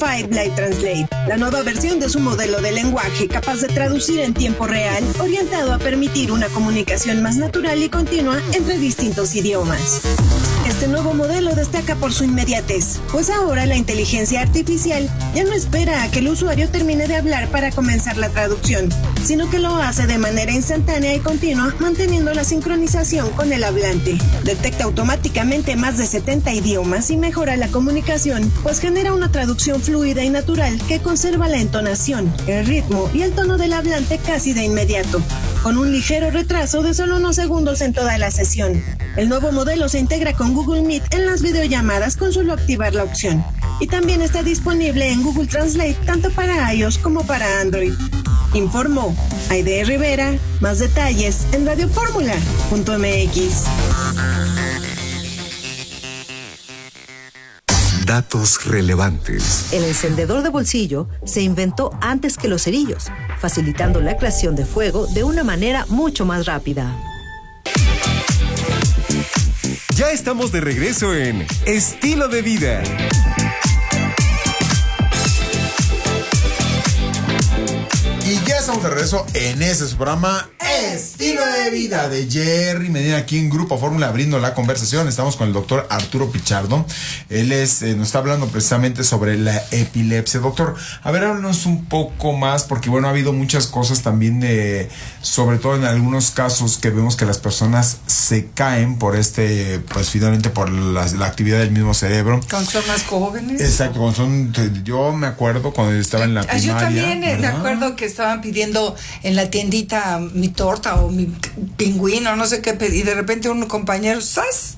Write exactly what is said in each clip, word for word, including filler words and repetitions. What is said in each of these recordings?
Five Light Translate, la nueva versión de su modelo de lenguaje capaz de traducir en tiempo real, orientado a permitir una comunicación más natural y continua entre distintos idiomas. Este nuevo modelo destaca por su inmediatez, pues ahora la inteligencia artificial ya no espera a que el usuario termine de hablar para comenzar la traducción, sino que lo hace de manera instantánea y continua, manteniendo la sincronización con el hablante. Detecta automáticamente más de setenta idiomas y mejora la comunicación, pues genera una traducción fluida y natural que conserva la entonación, el ritmo y el tono del hablante casi de inmediato, con un ligero retraso de solo unos segundos en toda la sesión. El nuevo modelo se integra con Google Meet en las videollamadas con solo activar la opción. Y también está disponible en Google Translate tanto para iOS como para Android. Informó Aide Rivera. Más detalles en radio fórmula punto m x. Datos relevantes. El encendedor de bolsillo se inventó antes que los cerillos, facilitando la creación de fuego de una manera mucho más rápida. Ya estamos de regreso en Estilo de Vida. Y ya estamos de regreso en ese programa Estilo de Vida de Jerry Medina, aquí en Grupo Fórmula, abriendo la conversación. Estamos con el doctor Arturo Pichardo. Él es, eh, nos está hablando precisamente sobre la epilepsia. Doctor, a ver, háblanos un poco más, porque bueno, ha habido muchas cosas también de, sobre todo en algunos casos que vemos que las personas se caen por este, pues finalmente por la, la actividad del mismo cerebro. Cuando son más jóvenes. Exacto, cuando son, yo me acuerdo cuando estaba en la primaria. Yo también eh, me ¿verdad? acuerdo que estaban pidiendo en la tiendita mi torta o mi pingüino, no sé qué pedir, y de repente un compañero, ¡zas!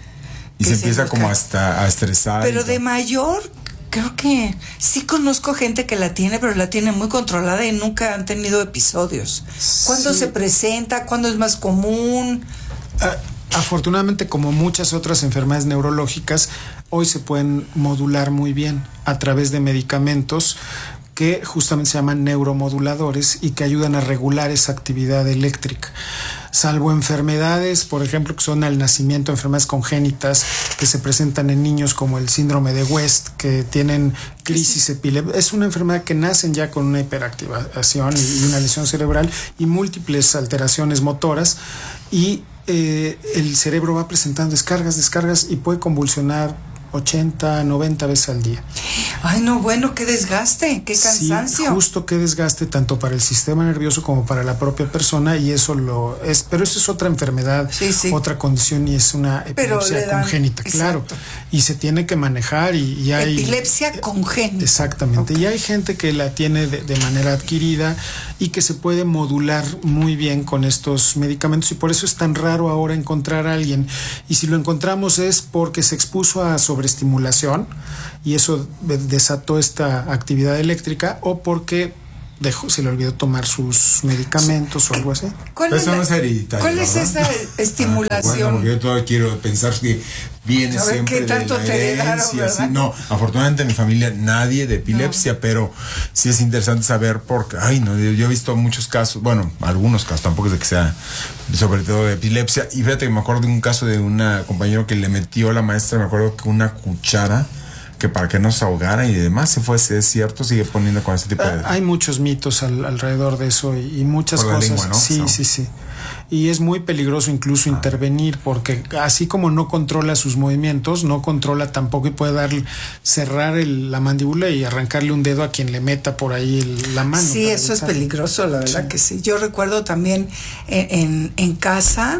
Y se empieza se como hasta a estresar. Pero de mayor, creo que sí conozco gente que la tiene, pero la tiene muy controlada y nunca han tenido episodios. ¿Cuándo sí se presenta? ¿Cuándo es más común? Ah, afortunadamente, como muchas otras enfermedades neurológicas, hoy se pueden modular muy bien a través de medicamentos que justamente se llaman neuromoduladores y que ayudan a regular esa actividad eléctrica. Salvo enfermedades, por ejemplo, que son al nacimiento, enfermedades congénitas que se presentan en niños como el síndrome de West, que tienen crisis epiléptica. Es una enfermedad que nacen ya con una hiperactivación y una lesión cerebral y múltiples alteraciones motoras, y eh, el cerebro va presentando descargas, descargas y puede convulsionar ochenta, noventa veces al día. Ay, no, bueno, qué desgaste, qué cansancio. Sí, justo qué desgaste tanto para el sistema nervioso como para la propia persona, y eso lo es, pero eso es otra enfermedad, sí, sí. otra condición, y es una epilepsia dan, congénita, exacto. Claro, y se tiene que manejar y, y hay... Epilepsia congénita. Exactamente, okay. Y hay gente que la tiene de, de manera adquirida y que se puede modular muy bien con estos medicamentos, y por eso es tan raro ahora encontrar a alguien, y si lo encontramos es porque se expuso a sobreestimulación y eso desató esta actividad eléctrica, o porque dejó, se le olvidó tomar sus medicamentos o algo así. ¿Cuál Pero es, eso la, no es hereditario, ¿cuál es esa estimulación? Ah, bueno, porque yo todavía quiero pensar que viene siempre qué tanto de la te heredaron, herencia, ¿verdad? sí. No, afortunadamente en mi familia nadie de epilepsia, no. Pero sí es interesante saber porque, ay, no, yo he visto muchos casos, bueno, algunos casos, tampoco es de que sea sobre todo de epilepsia, y fíjate que me acuerdo de un caso de una compañero que le metió a la maestra, me acuerdo que una cuchara, que para que no se ahogara y demás, se fue, es cierto, sigue poniendo con ese tipo de... Hay muchos mitos al, alrededor de eso y, y muchas por cosas. La lengua, ¿no? Sí, so. sí, sí. Y es muy peligroso incluso ah. intervenir, porque así como no controla sus movimientos, no controla tampoco, y puede dar, cerrar el, la mandíbula y arrancarle un dedo a quien le meta por ahí el, la mano. Sí, eso es peligroso, la verdad, sí. Que sí. Yo recuerdo también en, en, en casa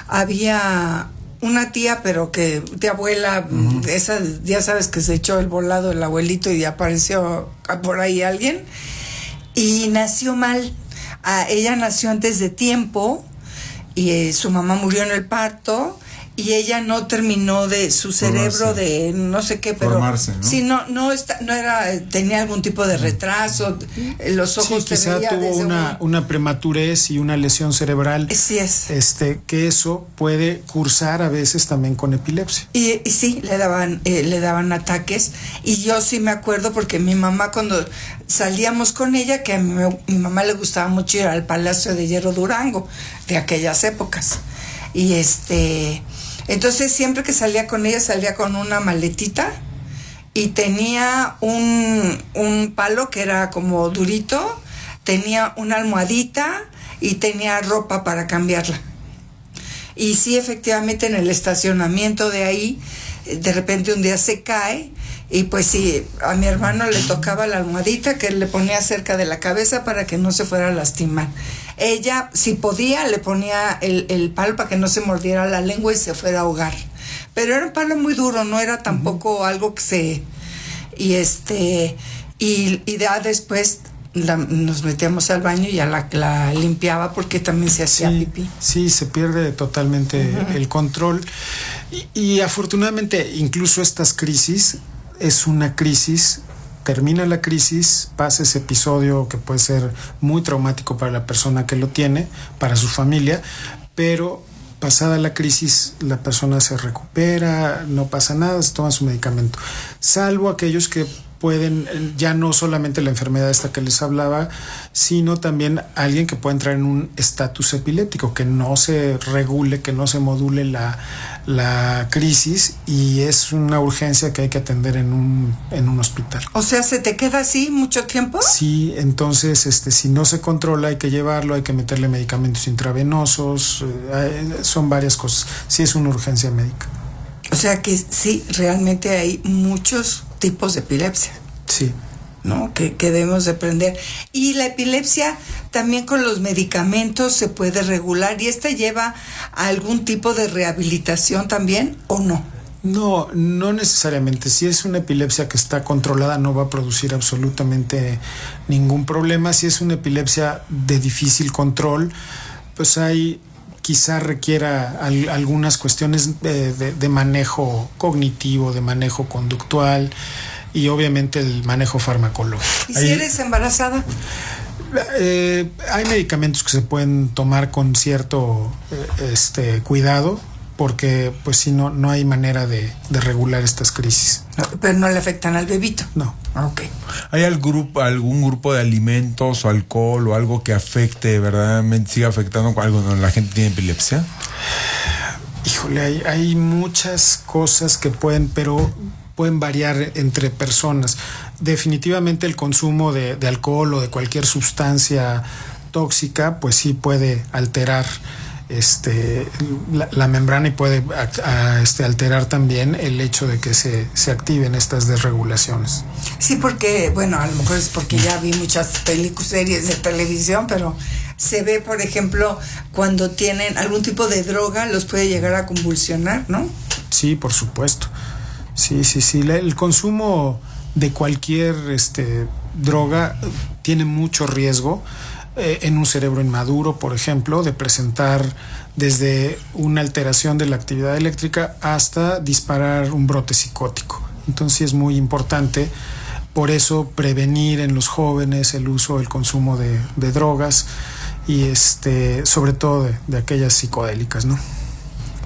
había una tía, pero que de abuela, uh-huh. esa, ya sabes que se echó el volado el abuelito y apareció por ahí alguien, y nació mal. Ah, ella nació antes de tiempo y eh, su mamá murió en el parto, y ella no terminó de su cerebro Formarse. de no sé qué, pero Formarse, ¿no? sí, no no está, no era, tenía algún tipo de retraso, los ojos sí, quizá te tuvo una, un... una prematurez y una lesión cerebral. Sí es. Este, que eso puede cursar a veces también con epilepsia. Y, y sí, le daban, eh, le daban ataques, y yo sí me acuerdo porque mi mamá, cuando salíamos con ella, que a mi, mi mamá le gustaba mucho ir al Palacio de Hierro Durango de aquellas épocas, y este entonces siempre que salía con ella salía con una maletita, y tenía un, un palo que era como durito, tenía una almohadita y tenía ropa para cambiarla. Y sí, efectivamente, en el estacionamiento de ahí, de repente un día se cae, y pues sí, a mi hermano le tocaba la almohadita que le ponía cerca de la cabeza para que no se fuera a lastimar. Ella, si podía, le ponía el, el palo para que no se mordiera la lengua y se fuera a ahogar. Pero era un palo muy duro, no era tampoco uh-huh. algo que se... Y este... Y, y ya después... La, nos metíamos al baño y ya la, la limpiaba porque también se hacía sí, pipí. Sí, se pierde totalmente uh-huh. el control. Y, y afortunadamente, incluso estas crisis, es una crisis, termina la crisis, pasa ese episodio que puede ser muy traumático para la persona que lo tiene, para su familia, pero pasada la crisis, la persona se recupera, no pasa nada, se toma su medicamento. Salvo aquellos que pueden, ya no solamente la enfermedad esta que les hablaba, sino también alguien que puede entrar en un estatus epiléptico, que no se regule, que no se module la, la crisis, y es una urgencia que hay que atender en un, en un hospital. O sea, ¿se te queda así mucho tiempo? Sí, entonces este, si no se controla hay que llevarlo, hay que meterle medicamentos intravenosos, eh, son varias cosas. Sí, es una urgencia médica. O sea que sí, realmente hay muchos tipos de epilepsia. Sí. ¿No? Que, que debemos de aprender. Y la epilepsia también con los medicamentos se puede regular, y esta lleva a algún tipo de rehabilitación también, ¿o no? No, no necesariamente. Si es una epilepsia que está controlada, no va a producir absolutamente ningún problema. Si es una epilepsia de difícil control, pues hay... quizá requiera al, algunas cuestiones de, de, de manejo cognitivo, de manejo conductual y obviamente el manejo farmacológico. ¿Y si Ahí, eres embarazada? Eh, hay medicamentos que se pueden tomar con cierto eh, este, cuidado, porque pues si no, no hay manera de, de regular estas crisis. No, pero no le afectan al bebito. No. Okay. ¿Hay algún grupo, algún grupo de alimentos o alcohol o algo que afecte, verdaderamente siga afectando algo cuando la gente tiene epilepsia? Híjole, hay, hay muchas cosas que pueden, pero pueden variar entre personas. Definitivamente el consumo de, de alcohol o de cualquier sustancia tóxica, pues sí puede alterar este la, la membrana y puede a, a, este, alterar también el hecho de que se, se activen estas desregulaciones. Sí, porque, bueno, a lo mejor es porque ya vi muchas películas, series de televisión, pero se ve, por ejemplo, cuando tienen algún tipo de droga, los puede llegar a convulsionar, ¿no? Sí, por supuesto. Sí, sí, sí. El consumo de cualquier este, droga tiene mucho riesgo en un cerebro inmaduro, por ejemplo, de presentar desde una alteración de la actividad eléctrica hasta disparar un brote psicótico. Entonces es muy importante, por eso, prevenir en los jóvenes el uso, el consumo de, de drogas y este, sobre todo de, de aquellas psicodélicas, ¿no?